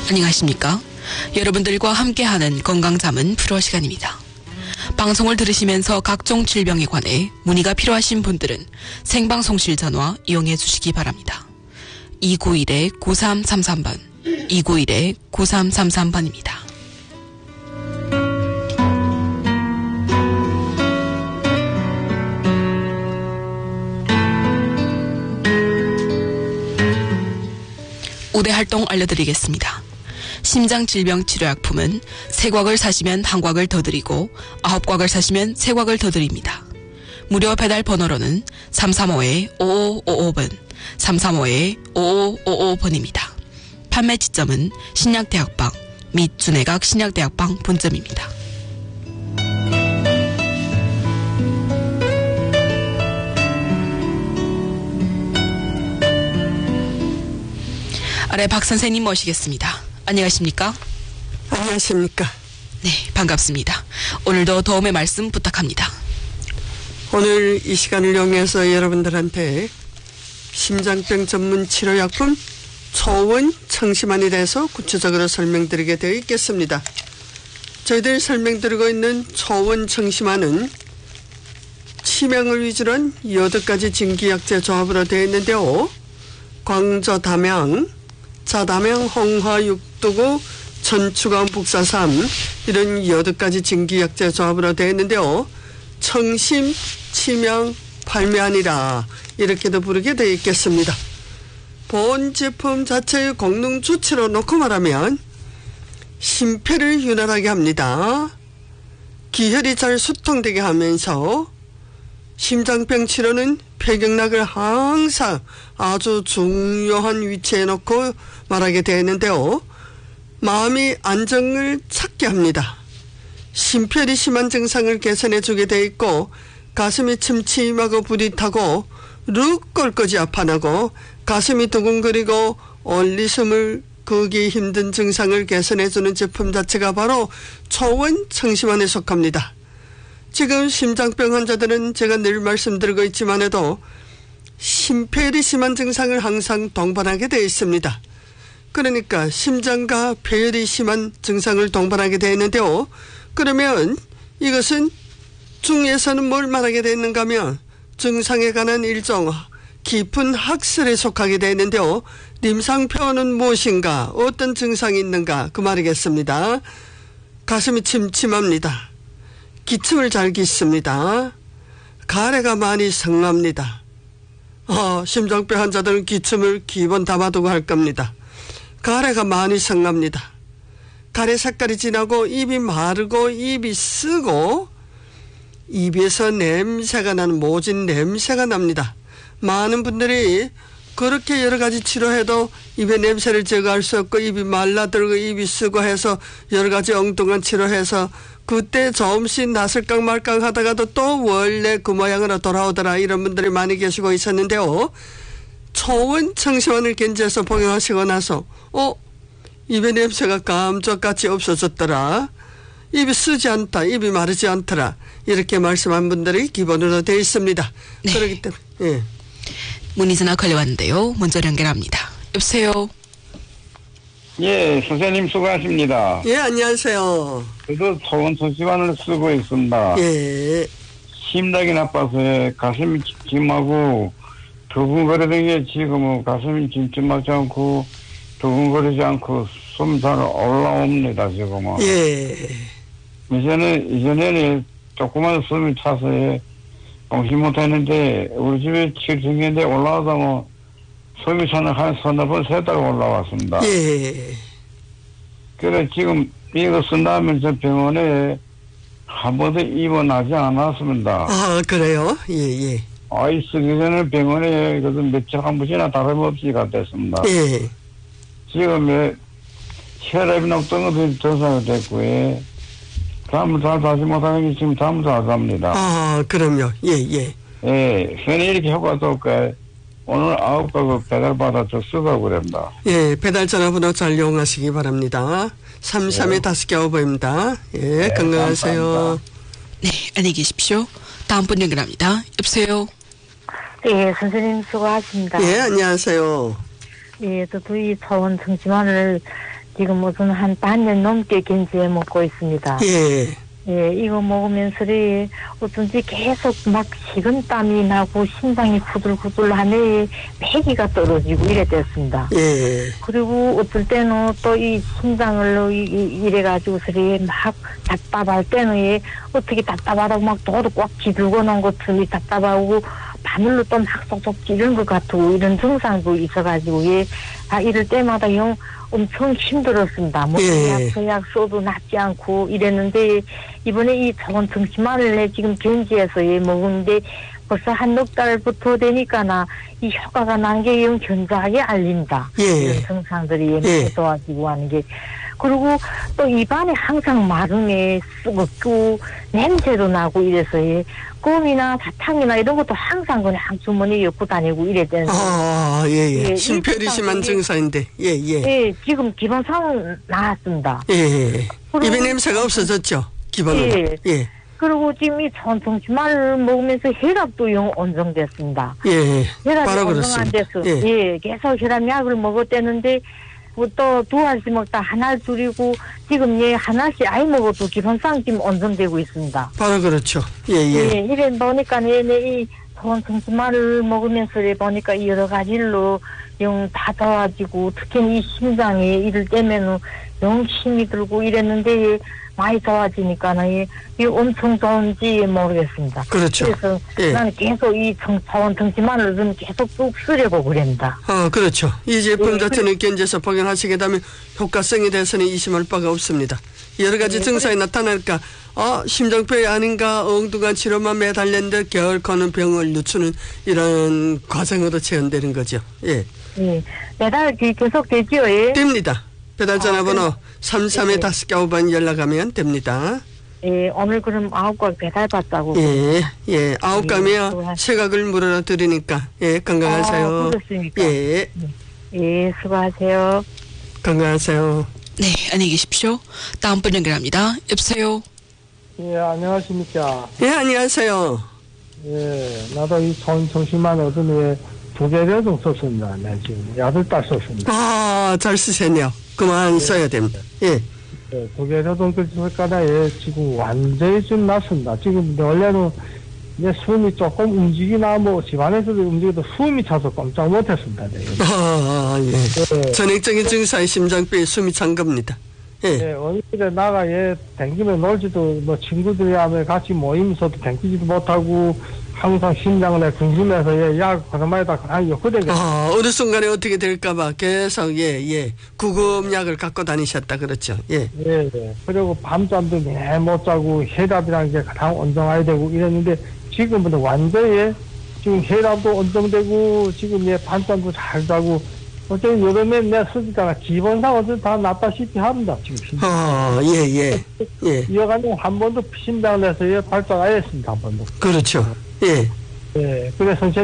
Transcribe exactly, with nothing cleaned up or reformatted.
안녕하십니까? 여러분들과 함께하는 건강잠은 프로 시간입니다. 방송을 들으시면서 각종 질병에 관해 문의가 필요하신 분들은 생방송실 전화 이용해 주시기 바랍니다. 이구일 구삼삼삼 번, 이구일 구삼삼삼 번입니다. 우대활동 알려드리겠습니다. 심장질병치료약품은 세 곽을 사시면 한 곽을 더 드리고 아홉 곽을 사시면 세 곽을 더 드립니다. 무료 배달 번호로는 삼삼오 오오오오 번, 삼삼오 오오오오 번입니다. 판매 지점은 신약대학방 및 준혜각 신약대학방 본점입니다. 아래 박 선생님 모시겠습니다. 안녕하십니까? 안녕하십니까? 네, 반갑습니다. 오늘도 도움의 말씀 부탁합니다. 오늘 이 시간을 이용해서 여러분들한테 심장병 전문 치료약품 초원 청심환에 대해서 구체적으로 설명드리게 되어 있겠습니다. 저희들 설명드리고 있는 초원 청심환은 치명을 위주로 한 여덟 가지 진기약재 조합으로 되어 있는데요. 광저 담양, 자담양, 홍화, 육두구, 전추가운, 북사삼 이런 여덟 가지 진기약재 조합으로 되어 있는데요. 청심, 치명, 발매하니라 이렇게도 부르게 되어 있겠습니다. 본 제품 자체의功能 조치로 놓고 말하면 심폐를 윤활하게 합니다. 기혈이 잘 수통되게 하면서 심장병 치료는 폐경락을 항상 아주 중요한 위치에 놓고 말하게 되는데요. 마음이 안정을 찾게 합니다. 심폐리 심한 증상을 개선해 주게 되어 있고 가슴이 침침하고 부릿하고 룩 꼴까지 아파나고 가슴이 두근거리고 올리숨을 거기 힘든 증상을 개선해 주는 제품 자체가 바로 초원 청심환에 속합니다. 지금 심장병 환자들은 제가 늘 말씀드리고 있지만 해도 심폐열이 심한 증상을 항상 동반하게 되어 있습니다. 그러니까 심장과 폐열이 심한 증상을 동반하게 되어 있는데요. 그러면 이것은 중에서는 뭘 말하게 되어 있는가 하면 증상에 관한 일종 깊은 학설에 속하게 되어 있는데요. 임상표현은 무엇인가, 어떤 증상이 있는가 그 말이겠습니다. 가슴이 침침합니다. 기침을 잘 깃습니다. 가래가 많이 성납니다. 어, 심장병 환자들은 기침을 기본 담아두고 할 겁니다. 가래가 많이 성납니다. 가래 색깔이 진하고 입이 마르고 입이 쓰고 입에서 냄새가 나는 모진 냄새가 납니다. 많은 분들이 그렇게 여러 가지 치료해도 입의 냄새를 제거할 수 없고 입이 말라들고 입이 쓰고 해서 여러 가지 엉뚱한 치료해서 그때 조금씩 나설깡 말깡 하다가도 또 원래 그 모양으로 돌아오더라 이런 분들이 많이 계시고 있었는데요. 초원 청심환을 견지해서 복용하시고 나서 어? 입의 냄새가 깜짝같이 없어졌더라. 입이 쓰지 않다. 입이 마르지 않더라. 이렇게 말씀한 분들이 기본으로 되어 있습니다. 네. 그렇기 때문에 예. 문의 전화 걸려왔는데요. 먼저 연결합니다. 여보세요? 예, 선생님 수고하십니다. 예, 안녕하세요. 저도 초원 청심환을 쓰고 있습니다. 예. 심장이 나빠서 가슴이 찜찜하고 두근거리던 게 지금은 가슴이 찜찜하지 않고 두근거리지 않고 숨 잘 올라옵니다, 지금은. 예. 이전에, 이전에는 조그만 숨이 차서 정신 못했는데 우리 집에 칠층인데 올라오다 뭐 숨이 차는 한 서너 번 세다가 올라왔습니다. 예. 그래 지금 이거 쓴다면 저 병원에 한 번도 입원하지 않았습니다. 아, 그래요? 예, 예. 아이 쓰기 전에 병원에 그래도 며칠 한 번이나 다름없이 갔댔습니다. 예. 지금 혈압이 높던 것도 조사가 됐고요. 잠을 잘 자지 못하는 게 지금 잠을 잘 잡니다. 아, 그럼요. 예, 예. 예, 현에 이렇게 효과가 좋을까요? 오늘 아홉 가구 배달받아 저 쓰고 그럽니다. 예, 배달 전화번호 잘 이용하시기 바랍니다. 삼삼에 다섯 개 오버입니다. 예, 네, 건강하세요. 감사합니다. 네, 안녕히 계십시오. 다음 분 연결합니다. 여보세요? 예, 선생님 수고하십니다. 예, 안녕하세요. 예, 저도 이 초원 청심환을 지금 무슨 한 반년 넘게 견지해 먹고 있습니다. 예. 예, 이거 먹으면서리 어쩐지 계속 막 식은땀이 나고 심장이 후들후들하네, 배기가 떨어지고 이래 됐습니다. 예. 그리고 어떨 때는 또 이 심장을 이- 이- 이래가지고서리 막 답답할 때는 예, 어떻게 답답하다고 막 도로 꽉 쥐들고 놓은 것처럼 답답하고 바늘로 또 막 쏙쏙 찌른 것 같고 이런 증상도 있어가지고 예, 아 이럴 때마다 영 엄청 힘들었습니다. 뭐 예. 약, 저약 써도 낫지 않고 이랬는데 이번에 이 저건 정치마를 지금 견지해서 예, 먹은데 벌써 한 넉 달부터 되니까나 이 효과가 난 게 영 견고하게 알린다. 예. 이런 증상들이 예, 예. 많이 도와지고 하는 게. 그리고 또 입안에 항상 마름에 쑥었고 냄새도 나고 이래서 예, 껌이나 사탕이나 이런 것도 항상 그냥 주머니에 엮고 다니고 이래 되는. 아, 예, 예. 예, 심혈이 이 심한 증상들이- 증상인데, 예, 예. 예, 지금 기본상은 나왔습니다. 예, 예. 그리고- 입에 냄새가 없어졌죠? 기본으로. 예. 예. 그리고 지금 이 전통치마를 먹으면서 혈압도 영 온정됐습니다. 예. 혈압이 바로 온정 안 그렇습니다. 돼서 예. 예, 계속 혈압약을 먹었대는데 뭐 또 두 알씩 먹다 하나 줄이고 지금 예 하나씩 아이 먹어도 기본상 지금 온정되고 있습니다. 바로 그렇죠. 예, 예, 예. 이래 보니까 얘네 이 전통치마를 먹으면서 이래 보니까 여러 가지로 영 다 좋아지고 특히 이 심장에 이럴 때면은 영 힘이 들고 이랬는데 많이 좋아지니까는 이, 이 엄청 좋은지 모르겠습니다. 그렇죠. 그래서 예. 나는 계속 이 정, 전통치마를 좀 계속 쭉 쓰려고 그랬다. 어, 그렇죠. 이 제품 예, 자체는 견제서 복용하시게 되면 효과성에 대해서는 의심할 바가 없습니다. 여러 가지 예, 증상이 나타날까, 어, 심장병이 아닌가, 엉뚱한 치료만 매달렸는데 결코는 병을 늦추는 이런 과정으로 체현되는 거죠. 예. 예. 매달 그 계속 되지요, 예? 됩니다. 배달 전화번호 아, 삼삼에 예. 다섯 개 오 번 연락하면 됩니다. 예, 오늘 그럼 아홉 건 배달 받자고. 예, 예. 아홉 예, 가면 수고하- 세각을 물어 드리니까, 예, 건강하세요. 아, 그렇습니까? 예, 예, 수고하세요. 건강하세요. 네, 안녕히 계십시오. 다음 분 연결합니다. 여보세요. 예, 안녕하십니까. 예, 안녕하세요. 예, 나도 이 전, 정신만 얻은 후에 두 개를 좀 썼습니다. 네, 지금 여덟 달 썼습니다. 아, 잘 쓰셨네요. 그만 써야 됩니다. 예, 예, 두 개를 좀 쓸까다, 예, 지금 완전히 좀 났습니다. 지금 원래는 이제 숨이 조금 움직이나 뭐 집안에서도 움직여도 숨이 차서 꼼짝 못했습니다. 네. 아, 예. 예, 전액적인 증상의 심장병에 숨이 찬 겁니다. 예, 예, 어디에 나가, 예, 댕기면 놀지도, 뭐, 친구들이 하면 같이 모이면서도 댕기지도 못하고, 항상 심장을 근심해서, 예, 약, 바람에다 그냥 엮어대게. 아, 어느 순간에 어떻게 될까봐 계속, 예, 예. 구급약을 갖고 다니셨다, 그렇죠. 예. 예, 예. 그리고 밤잠도 내 못 자고 혈압이라는 게 가장 온정해야 되고 이랬는데 지금은 완전히 지금 혈압도 온정되고 지금 예 밤잠도 잘 자고 어쨌든 여름에 내 쓰니까 기본상 어쨌든 다 낫다시피 합니다. 지금 아, 예, 예. 예, 이어가는 한 번도 심장을 내서 예 발작 안 했습니다. 한 번도. 그렇죠. 예. 예. 그래서